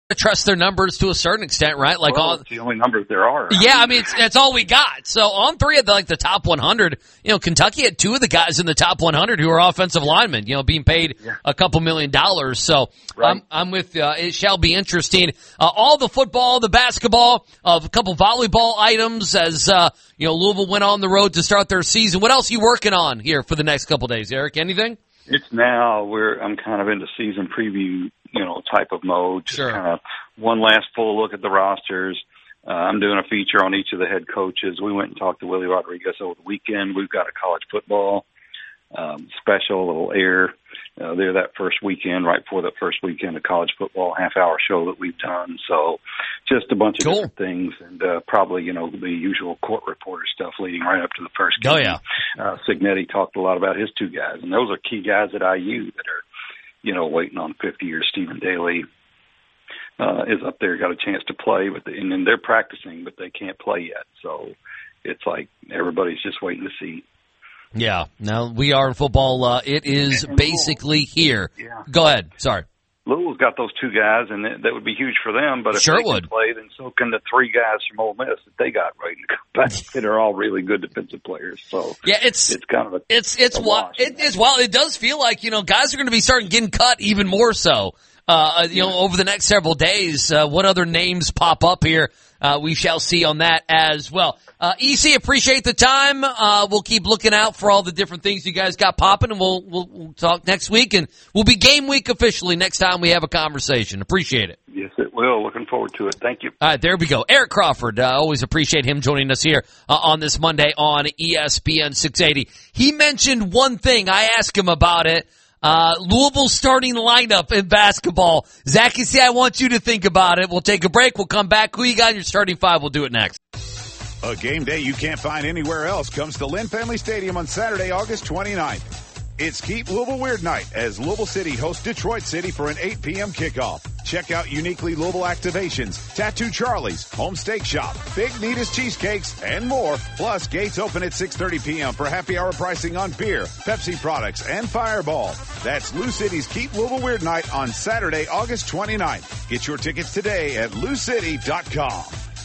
trust their numbers to a certain extent, right? Like it's the only numbers there are. Yeah, I mean, that's all we got. So on 3 of the top 100, Kentucky had 2 of the guys in the top 100 who are offensive linemen, being paid a couple $1 million. So right. I'm with you. It shall be interesting. All the football, the basketball, a couple volleyball items as, Louisville went on the road to start their season. What else are you working on here for the next couple days, Eric? Anything? It's now I'm kind of into season preview, type of mode. Just kind of one last full look at the rosters. I'm doing a feature on each of the head coaches. We went and talked to Willie Rodriguez over the weekend. We've got a college football special, a little air there that first weekend, right before that first weekend, a college football half-hour show that we've done. So just a bunch of different things, and probably, the usual court reporter stuff leading right up to the first game. Oh, yeah. Signetti talked a lot about his 2 guys, and those are key guys at IU that are, waiting on 50-year Stephen Daly is up there, got a chance to play, and then they're practicing, but they can't play yet. So it's like everybody's just waiting to see. Yeah. Now, we are in football. It is basically here. Yeah. Go ahead. Sorry. Louisville's got those 2 guys, and that would be huge for them. But if they can play, then so can the 3 guys from Ole Miss that they got ready to come back. They're all really good defensive players. So yeah, it's kind of it does feel like guys are going to be starting getting cut even more so. Over the next several days, what other names pop up here? We shall see on that as well. EC, appreciate the time. We'll keep looking out for all the different things you guys got popping, and we'll talk next week, and we'll be game week officially next time we have a conversation. Appreciate it. Yes, it will. Looking forward to it. Thank you. All right, there we go. Eric Crawford, always appreciate him joining us here on this Monday on ESPN 680. He mentioned one thing. I asked him about it. Louisville's starting lineup in basketball. Zach, you see, I want you to think about it. We'll take a break. We'll come back. Who you got in your starting 5? We'll do it next. A game day you can't find anywhere else comes to Lynn Family Stadium on Saturday, August 29th. It's Keep Louisville Weird Night as Louisville City hosts Detroit City for an 8 p.m. kickoff. Check out uniquely Louisville activations, Tattoo Charlie's, Home Steak Shop, Big Nita's Cheesecakes, and more. Plus, gates open at 6:30 p.m. for happy hour pricing on beer, Pepsi products, and Fireball. That's Lou City's Keep Louisville Weird Night on Saturday, August 29th. Get your tickets today at loucity.com.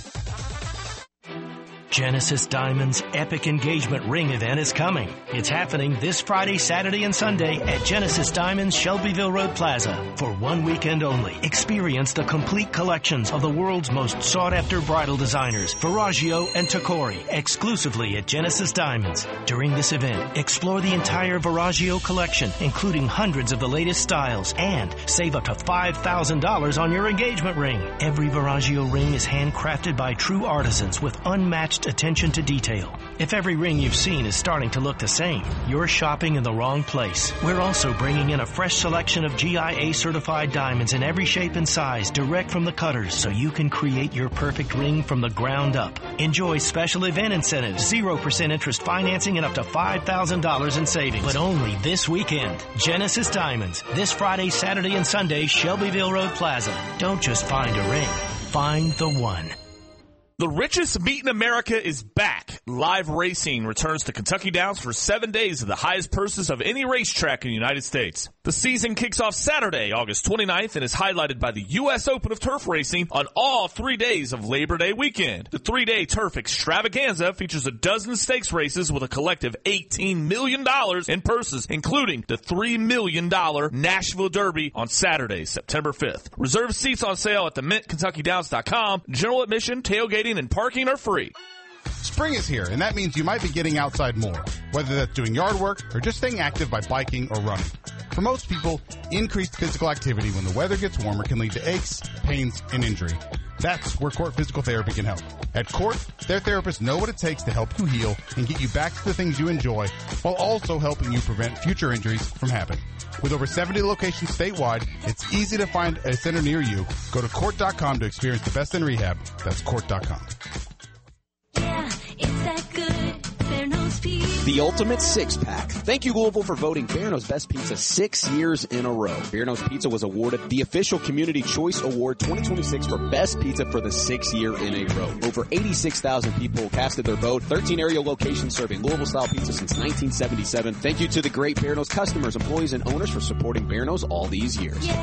Genesis Diamonds' epic engagement ring event is coming. It's happening this Friday, Saturday, and Sunday at Genesis Diamonds, Shelbyville Road Plaza for 1 weekend only. Experience the complete collections of the world's most sought-after bridal designers, Verragio and Tacori, exclusively at Genesis Diamonds. During this event, explore the entire Verragio collection, including hundreds of the latest styles, and save up to $5,000 on your engagement ring. Every Verragio ring is handcrafted by true artisans with unmatched attention to detail. If every ring you've seen is starting to look the same, you're shopping in the wrong place. We're also bringing in a fresh selection of GIA certified diamonds in every shape and size direct from the cutters so you can create your perfect ring from the ground up. Enjoy special event incentives, 0% interest financing, and up to $5,000 in savings. But only this weekend. Genesis Diamonds, this Friday, Saturday, and Sunday, Shelbyville Road Plaza. Don't just find a ring. Find the one. The richest meet in America is back. Live racing returns to Kentucky Downs for 7 days of the highest purses of any racetrack in the United States. The season kicks off Saturday, August 29th, and is highlighted by the U.S. Open of Turf Racing on all 3 days of Labor Day weekend. The 3-day Turf Extravaganza features a dozen stakes races with a collective $18 million in purses, including the $3 million Nashville Derby on Saturday, September 5th. Reserve seats on sale at theMintKentuckyDowns.com. General admission, tailgating, and parking are free. Spring is here, and that means you might be getting outside more, whether that's doing yard work or just staying active by biking or running. For most people, increased physical activity when the weather gets warmer can lead to aches, pains, and injury. That's where Court Physical Therapy can help. At Court, their therapists know what it takes to help you heal and get you back to the things you enjoy, while also helping you prevent future injuries from happening. With over 70 locations statewide, it's easy to find a center near you. Go to Court.com to experience the best in rehab. That's Court.com. Yeah, it's that good. Bearno's Pizza. The ultimate six-pack. Thank you, Louisville, for voting Bearno's Best Pizza 6 years in a row. Bearno's Pizza was awarded the official Community Choice Award 2026 for Best Pizza for the 6th year in a row. Over 86,000 people casted their vote. 13 area locations serving Louisville-style pizza since 1977. Thank you to the great Bearno's customers, employees, and owners for supporting Bearno's all these years. Yeah.